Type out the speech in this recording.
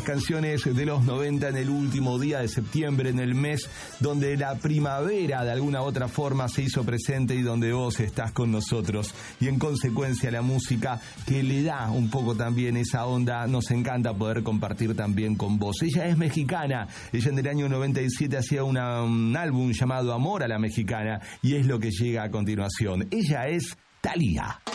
las canciones de los 90 en el último día de septiembre, en el mes donde la primavera de alguna u otra forma se hizo presente y donde vos estás con nosotros. Y en consecuencia la música que le da un poco también esa onda, nos encanta poder compartir también con vos. Ella es mexicana, ella en el año 97 hacía un álbum llamado Amor a la Mexicana y es lo que llega a continuación. Ella es Thalía.